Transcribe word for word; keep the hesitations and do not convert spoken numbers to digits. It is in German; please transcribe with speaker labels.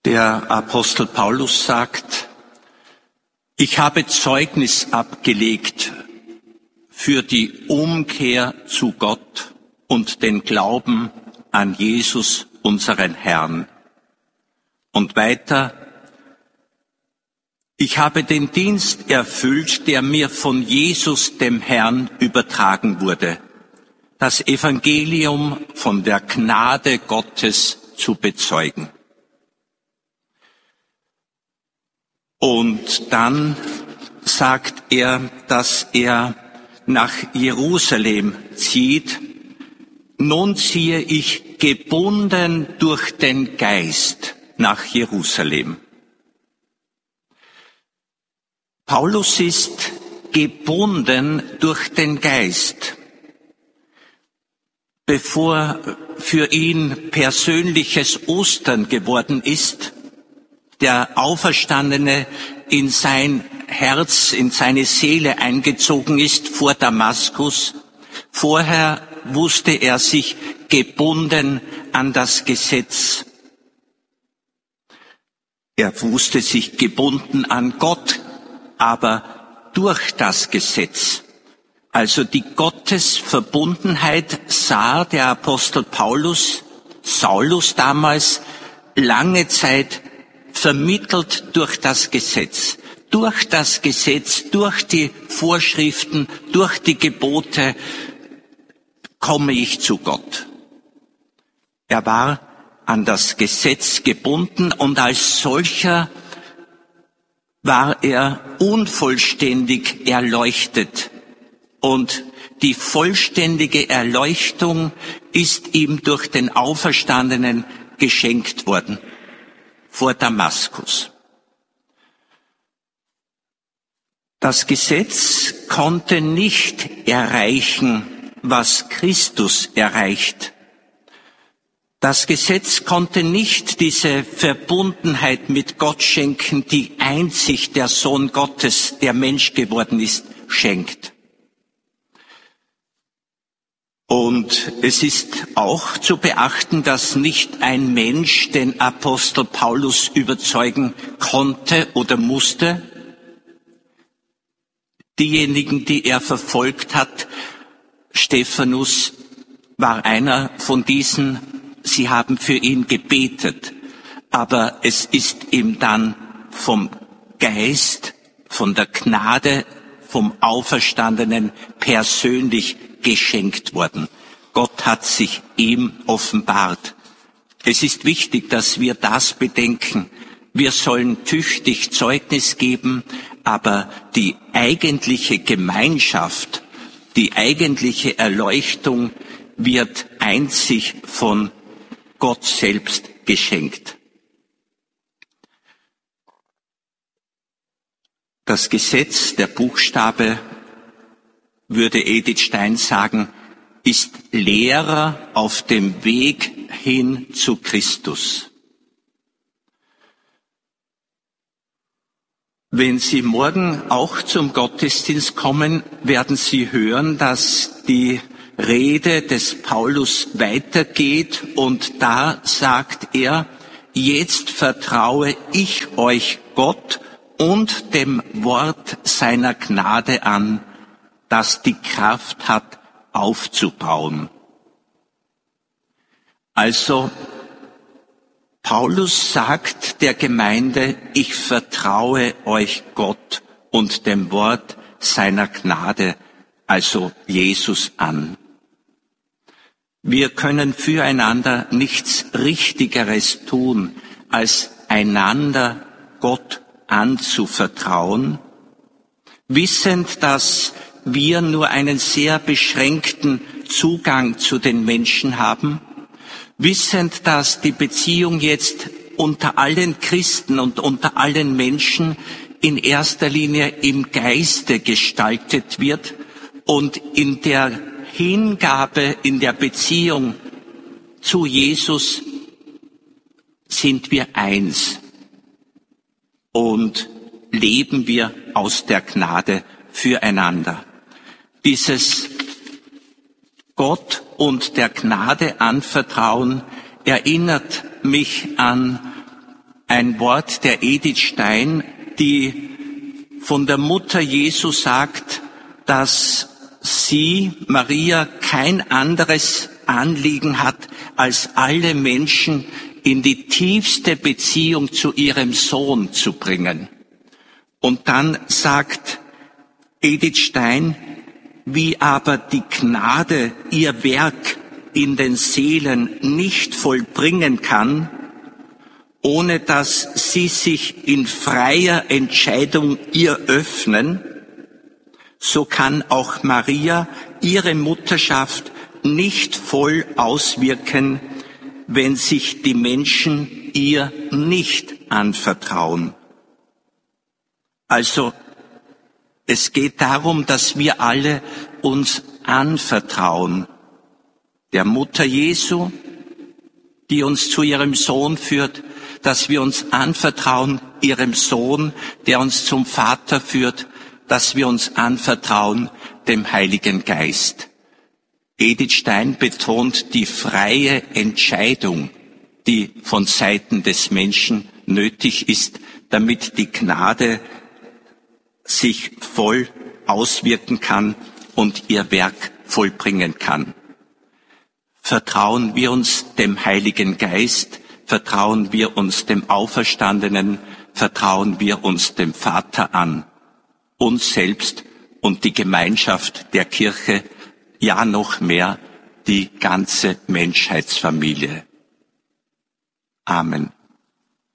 Speaker 1: Der Apostel Paulus sagt: Ich habe Zeugnis abgelegt für die Umkehr zu Gott und den Glauben an Jesus, unseren Herrn. Und weiter: Ich habe den Dienst erfüllt, der mir von Jesus, dem Herrn, übertragen wurde, das Evangelium von der Gnade Gottes zu bezeugen. Und dann sagt er, dass er nach Jerusalem zieht. Nun ziehe ich gebunden durch den Geist nach Jerusalem. Paulus ist gebunden durch den Geist. Bevor für ihn persönliches Ostern geworden ist, der Auferstandene in sein Herz, in seine Seele eingezogen ist vor Damaskus. Vorher wusste er sich gebunden an das Gesetz. Er wusste sich gebunden an Gott, aber durch das Gesetz. Also die Gottesverbundenheit sah der Apostel Paulus, Saulus damals, lange Zeit vermittelt durch das Gesetz. Durch das Gesetz, durch die Vorschriften, durch die Gebote komme ich zu Gott. Er war an das Gesetz gebunden und als solcher war er unvollständig erleuchtet. Und die vollständige Erleuchtung ist ihm durch den Auferstandenen geschenkt worden vor Damaskus. Das Gesetz konnte nicht erreichen, was Christus erreicht. Das Gesetz konnte nicht diese Verbundenheit mit Gott schenken, die einzig der Sohn Gottes, der Mensch geworden ist, schenkt. Und es ist auch zu beachten, dass nicht ein Mensch den Apostel Paulus überzeugen konnte oder musste. Diejenigen, die er verfolgt hat, Stephanus war einer von diesen, sie haben für ihn gebetet, aber es ist ihm dann vom Geist, von der Gnade, vom Auferstandenen persönlich geschenkt worden. Gott hat sich ihm offenbart. Es ist wichtig, dass wir das bedenken. Wir sollen tüchtig Zeugnis geben, aber die eigentliche Gemeinschaft, die eigentliche Erleuchtung wird einzig von Gott selbst geschenkt. Das Gesetz, der Buchstabe, würde Edith Stein sagen, ist Lehrer auf dem Weg hin zu Christus. Wenn Sie morgen auch zum Gottesdienst kommen, werden Sie hören, dass die Rede des Paulus weitergeht und da sagt er, jetzt vertraue ich euch Gott und dem Wort seiner Gnade an, das die Kraft hat, aufzubauen. Also, Paulus sagt der Gemeinde, ich vertraue euch Gott und dem Wort seiner Gnade, also Jesus, an. Wir können füreinander nichts Richtigeres tun, als einander Gott anzuvertrauen, wissend, dass wir nur einen sehr beschränkten Zugang zu den Menschen haben, wissend, dass die Beziehung jetzt unter allen Christen und unter allen Menschen in erster Linie im Geiste gestaltet wird und in der Hingabe, in der Beziehung zu Jesus sind wir eins und leben wir aus der Gnade füreinander. Dieses Gott und der Gnade anvertrauen erinnert mich an ein Wort der Edith Stein, die von der Mutter Jesu sagt, dass sie, Maria, kein anderes Anliegen hat, als alle Menschen in die tiefste Beziehung zu ihrem Sohn zu bringen. Und dann sagt Edith Stein, wie aber die Gnade ihr Werk in den Seelen nicht vollbringen kann, ohne dass sie sich in freier Entscheidung ihr öffnen, so kann auch Maria ihre Mutterschaft nicht voll auswirken, wenn sich die Menschen ihr nicht anvertrauen. Also, es geht darum, dass wir alle uns anvertrauen. Der Mutter Jesu, die uns zu ihrem Sohn führt, dass wir uns anvertrauen ihrem Sohn, der uns zum Vater führt, dass wir uns anvertrauen dem Heiligen Geist. Edith Stein betont die freie Entscheidung, die von Seiten des Menschen nötig ist, damit die Gnade sich voll auswirken kann und ihr Werk vollbringen kann. Vertrauen wir uns dem Heiligen Geist, vertrauen wir uns dem Auferstandenen, vertrauen wir uns dem Vater an, uns selbst und die Gemeinschaft der Kirche, ja noch mehr die ganze Menschheitsfamilie. Amen.